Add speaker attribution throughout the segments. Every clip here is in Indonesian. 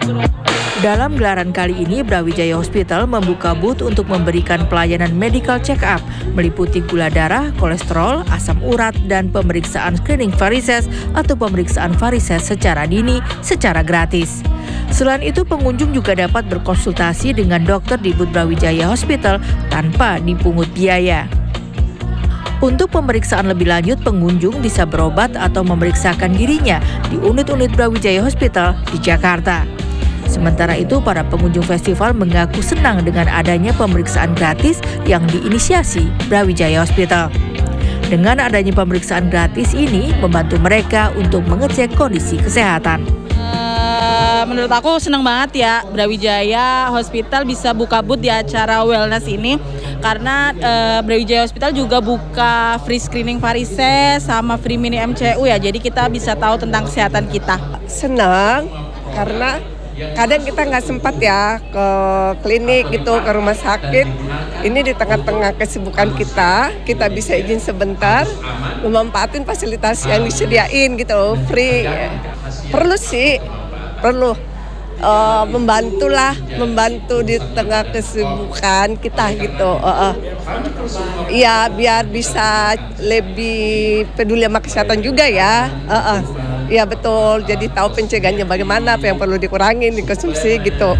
Speaker 1: Dalam gelaran kali ini, Brawijaya Hospital membuka booth untuk memberikan pelayanan medical check-up, meliputi gula darah, kolesterol, asam urat, dan pemeriksaan screening varises atau pemeriksaan varises secara dini secara gratis. Selain itu, pengunjung juga dapat berkonsultasi dengan dokter di booth Brawijaya Hospital tanpa dipungut biaya. Untuk pemeriksaan lebih lanjut, pengunjung bisa berobat atau memeriksakan dirinya di unit-unit Brawijaya Hospital di Jakarta. Sementara itu, para pengunjung festival mengaku senang dengan adanya pemeriksaan gratis yang diinisiasi Brawijaya Hospital. Dengan adanya pemeriksaan gratis ini, membantu mereka untuk mengecek kondisi kesehatan.
Speaker 2: Menurut aku senang banget ya Brawijaya Hospital bisa buka booth di acara wellness ini. Karena Brawijaya Hospital juga buka free screening varises sama free mini MCU ya. Jadi kita bisa tahu tentang kesehatan kita.
Speaker 3: Senang karena kadang kita nggak sempat ya ke klinik gitu, ke rumah sakit. Ini di tengah-tengah kesibukan kita bisa izin sebentar, memanfaatin fasilitas yang disediain gitu, free. Perlu membantu di tengah kesibukan kita gitu. Ya biar bisa lebih peduli sama kesehatan juga ya. Iya betul, jadi tahu pencegahannya bagaimana, apa yang perlu dikurangin, dikonsumsi gitu.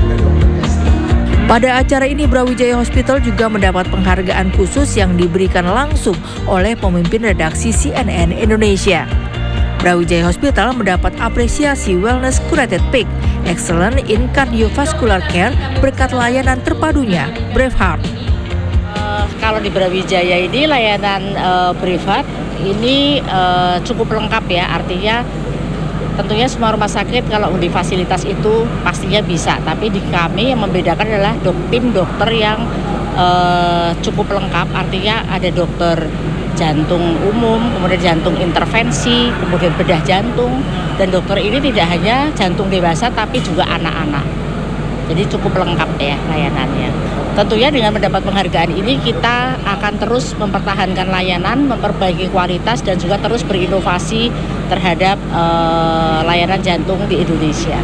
Speaker 1: Pada acara ini, Brawijaya Hospital juga mendapat penghargaan khusus yang diberikan langsung oleh pemimpin redaksi CNN Indonesia. Brawijaya Hospital mendapat apresiasi Wellness Curated Peak, Excellent in Cardiovascular Care berkat layanan terpadunya Braveheart.
Speaker 4: Kalau di Brawijaya ini layanan Braveheart ini cukup lengkap ya, artinya tentunya semua rumah sakit kalau di fasilitas itu pastinya bisa, tapi di kami yang membedakan adalah tim dokter yang cukup lengkap, artinya ada dokter jantung umum, kemudian jantung intervensi, kemudian bedah jantung, dan dokter ini tidak hanya jantung dewasa tapi juga anak-anak. Jadi cukup lengkap ya layanannya. Tentunya dengan mendapat penghargaan ini kita akan terus mempertahankan layanan, memperbaiki kualitas dan juga terus berinovasi terhadap layanan jantung di Indonesia.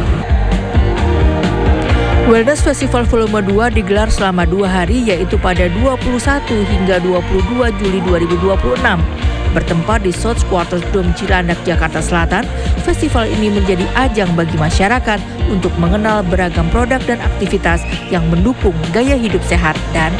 Speaker 1: Wellness Festival Volume 2 digelar selama 2 hari, yaitu pada 21 hingga 22 Juli 2026. Bertempat di South Quarters Dome Cilandak, Jakarta Selatan, festival ini menjadi ajang bagi masyarakat untuk mengenal beragam produk dan aktivitas yang mendukung gaya hidup sehat dan